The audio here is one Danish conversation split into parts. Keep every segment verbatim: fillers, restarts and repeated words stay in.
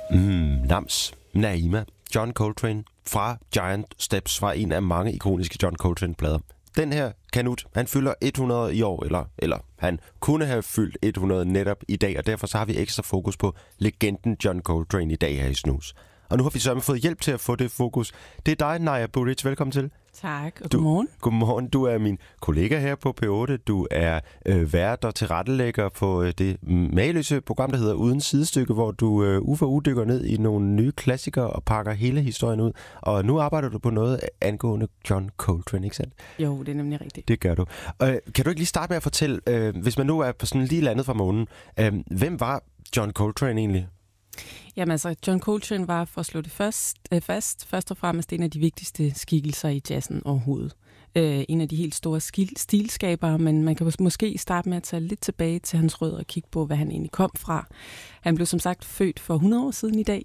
Mm, Nams, Naima, John Coltrane fra Giant Steps, fra en af mange ikoniske John Coltrane-plader. Den her Kanut, han fylder hundrede i år, eller, eller han kunne have fyldt hundrede netop i dag, og derfor så har vi ekstra fokus på legenden John Coltrane i dag her i Snus. Og nu har vi så fået hjælp til at få det fokus. Det er dig, Naja Buric. Velkommen til. Tak, og du, godmorgen. Godmorgen. Du er min kollega her på P otte. Du er øh, vært og tilrettelægger på øh, det mageløse program, der hedder Uden Sidestykke, hvor du øh, uge for uge dykker ned i nogle nye klassikere og pakker hele historien ud. Og nu arbejder du på noget angående John Coltrane, ikke sandt? Jo, det er nemlig rigtigt. Det gør du. Øh, kan du ikke lige starte med at fortælle, øh, hvis man nu er på sådan lige landet fra månen, øh, hvem var John Coltrane egentlig? Jamen altså, John Coltrane var, for at slå det først, øh, fast, først og fremmest en af de vigtigste skikkelser i jazzen overhovedet. Øh, en af de helt store skil- stilskabere, men man kan måske starte med at tage lidt tilbage til hans rødder og kigge på, hvad han egentlig kom fra. Han blev som sagt født for hundrede år siden i dag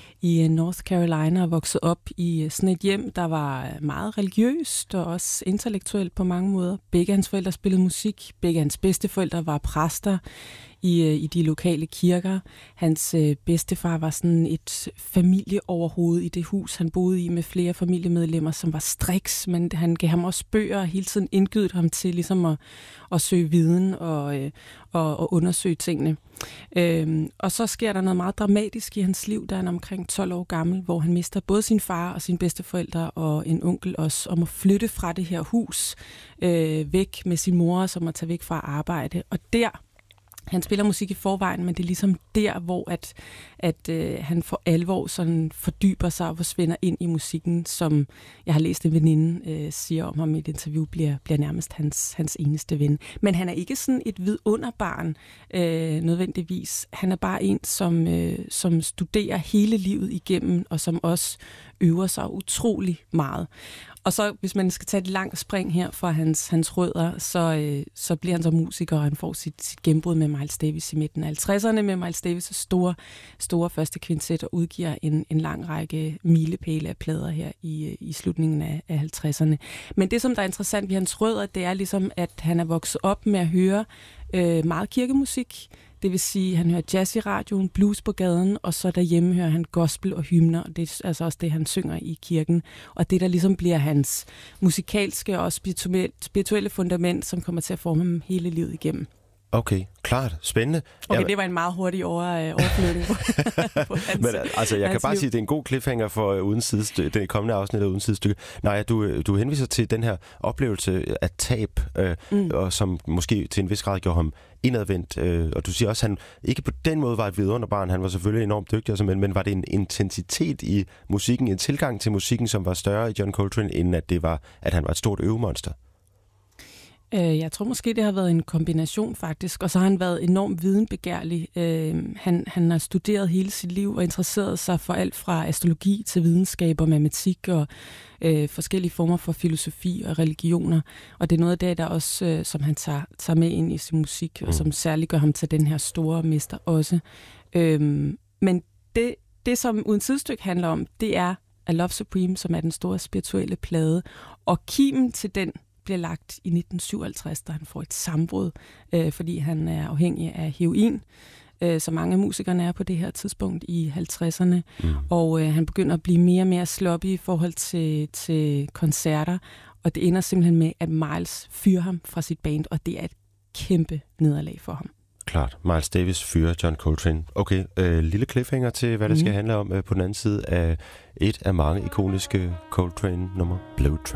i North Carolina og voksede op i sådan et hjem, der var meget religiøst og også intellektuelt på mange måder. Begge hans forældre spillede musik, begge hans bedsteforældre var præster i, i de lokale kirker. Hans øh, bedstefar var sådan et familieoverhoved i det hus, han boede i med flere familiemedlemmer, som var striks, men han gav ham også bøger og hele tiden indgydet ham til ligesom at, at søge viden og, øh, og, og undersøge tingene. Øhm, og så sker der noget meget dramatisk i hans liv, da han er omkring tolv år gammel, hvor han mister både sin far og sine bedsteforældre og en onkel også, om at flytte fra det her hus øh, væk med sin mor, som at tage væk fra arbejde. Og der, han spiller musik i forvejen, men det er ligesom der, hvor at, at øh, han for alvor sådan fordyber sig og forsvinder ind i musikken, som jeg har læst en veninde øh, siger om ham i et interview, bliver, bliver nærmest hans, hans eneste ven. Men han er ikke sådan et vidunderbarn øh, nødvendigvis. Han er bare en, som, øh, som studerer hele livet igennem, og som også øver sig utrolig meget. Og så, hvis man skal tage et langt spring her fra hans, hans rødder, så, øh, så bliver han så musiker, og han får sit, sit gennembrud med Miles Davis i midten af halvtredserne, med Miles Davis' store, store første kvintet, og udgiver en, en lang række milepæle af plader her i, i slutningen af, af halvtredserne. Men det, som der er interessant ved hans rødder, det er ligesom, at han er vokset op med at høre øh, meget kirkemusik. Det vil sige, at han hører jazz i radioen, blues på gaden, og så derhjemme hører han gospel og hymner, og det er altså også det, han synger i kirken. Og det, der ligesom bliver hans musikalske og spirituelle fundament, som kommer til at forme ham hele livet igennem. Okay, klart. Spændende. Okay, ja, det var en meget hurtig over, øh, overflytning på, på hans, Men altså, jeg kan bare liv. sige, at det er en god cliffhanger for uh, uden sidestykke, det kommende afsnit af Uden Sidestykke. Nej, du, du henviser til den her oplevelse af tab, øh, mm. og som måske til en vis grad gjorde ham indadvendt. Øh, og du siger også, at han ikke på den måde var et vidunderbarn. Han var selvfølgelig enormt dygtig, altså, men, men var det en intensitet i musikken, en tilgang til musikken, som var større i John Coltrane, end at, det var, at han var et stort øvemonster? Jeg tror måske, det har været en kombination faktisk, og så har han været enormt videnbegærlig. Han, han har studeret hele sit liv og interesseret sig for alt fra astrologi til videnskab og matematik og øh, forskellige former for filosofi og religioner. Og det er noget af det, der også, øh, som han tager, tager med ind i sin musik, mm. og som særligt gør ham til den her store mester også. Øhm, men det, det, som Uden Sidestykke handler om, det er A Love Supreme, som er den store spirituelle plade, og kimen til den bliver lagt i nitten syvoghalvtreds, da han får et sammenbrud, øh, fordi han er afhængig af heroin, øh, så mange af musikerne er på det her tidspunkt i halvtredserne, mm. og øh, han begynder at blive mere og mere sloppy i forhold til, til koncerter, og det ender simpelthen med, at Miles fyrer ham fra sit band, og det er et kæmpe nederlag for ham. Klart. Miles Davis fyrer John Coltrane. Okay, øh, lille cliffhanger til, hvad det mm. skal handle om øh, på den anden side af et af mange ikoniske Coltrane-nummer, Blue Train.